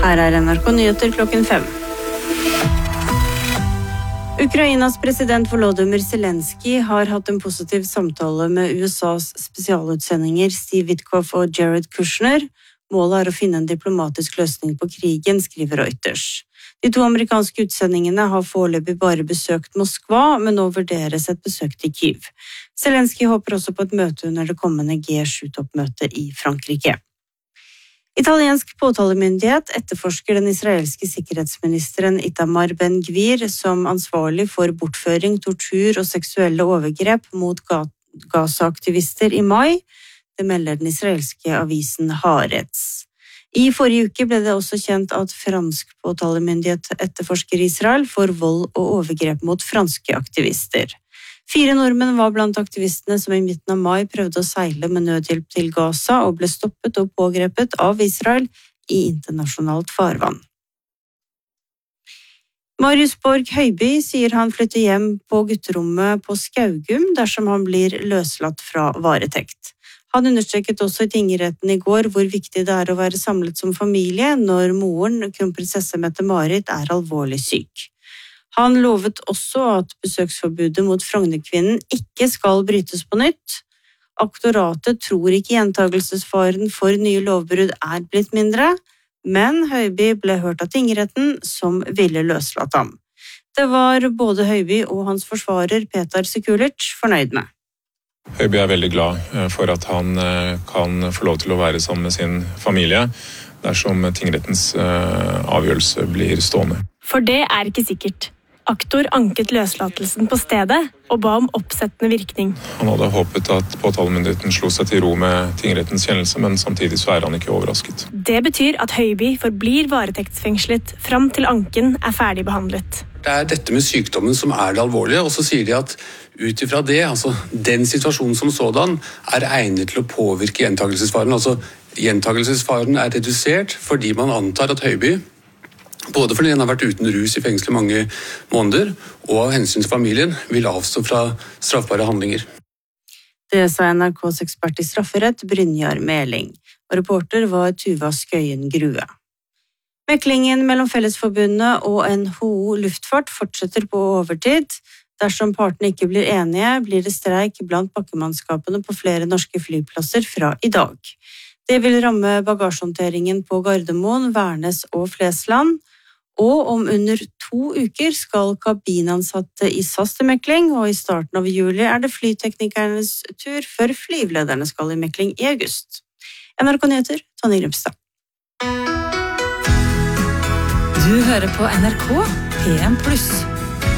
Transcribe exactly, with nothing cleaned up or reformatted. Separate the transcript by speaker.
Speaker 1: Her er N R K Nyheter klokken fem. Ukrainas president Volodymyr Zelensky har hatt en positiv samtale med U S A's spesialutsendinger Steve Witkoff og Jared Kushner. Målet er å finne en diplomatisk løsning på krigen, skriver Reuters. De to amerikanske utsendingene har foreløpig bare besøkt Moskva, men nå vurderes et besøk til Kyiv. Zelensky håper også på et møte under det kommende G sju-toppmøtet i Frankrike. Italiensk påtalemyndighet etterforsker den israelske sikkerhetsministeren Itamar Ben-Gvir som ansvarlig for bortføring, tortur og seksuelle overgrep mot Gaza-aktivister i mai. Det melder den israelske avisen Haaretz. I forrige uke ble det også kjent at fransk påtalemyndighet etterforsker Israel for vold og overgrep mot franske aktivister. Fire nordmenn var blant aktivistene som i midten av mai prøvde å seile med nødhjelp til Gaza og ble stoppet og pågrepet av Israel i internasjonalt farvann. Marius Borg Høiby sier han flytter hjem på gutterommet på Skaugum dersom han blir løslatt fra varetekt. Han understreket også i tingretten i går hvor viktig det er å være samlet som familie når moren, kronprinsesse Mette-Marit, er alvorlig syk. Han lovet også at besøksforbudet mot Frognerkvinnen ikke skal brytes på nytt. Aktoratet tror ikke gjentagelsesfaren for nye lovbrudd er blitt mindre, men Høiby ble hørt av tingretten som ville løslatt ham. Det var både Høiby og hans forsvarer Petar Sekulic fornøyd med.
Speaker 2: Høiby er veldig glad for at han kan få lov til å være sammen med sin familie dersom tingrettens avgjørelse blir stående.
Speaker 3: For det er ikke sikkert. Aktor anket løslatelsen på stedet og ba om oppsettende virkning.
Speaker 2: Han hadde håpet at påtalemyndigheten slo seg til ro med tingrettens kjennelse, men samtidig så er han ikke overrasket.
Speaker 3: Det betyr at Høiby forblir varetektsfengslet fram til anken er ferdig behandlet.
Speaker 4: Det er dette med sykdommen som er det alvorlige, og så sier de at ut ifra det, altså den situasjonen som sådan, er egnet til å påvirke gjentagelsesfaren. Altså gjentagelsesfaren er redusert fordi man antar at Høiby, både fordi han har vært uten rus i fengsel i mange måneder, og av hensyn til familien, vil avstå fra straffbare handlinger.
Speaker 1: Det sa N R K's ekspert i strafferett, Brynjar Meling, og reporter var Tuva Skøyen Grue. Meklingen mellom Fellesforbundet og N H O Luftfart fortsetter på overtid. Dersom partene ikke blir enige, blir det streik blant bakkemannskapene på flere norske flyplasser fra i dag. Det vil ramme bagasjehåndteringen på Gardermoen, Værnes og Flesland. Og om under to uker skal kabinansatte i S A S til mekling, og i starten av juli er det flyteknikernes tur før flyvlederne skal i mekling i august. N R K Nyheter, Tonje Grimstad.
Speaker 5: Du hører på N R K P en pluss.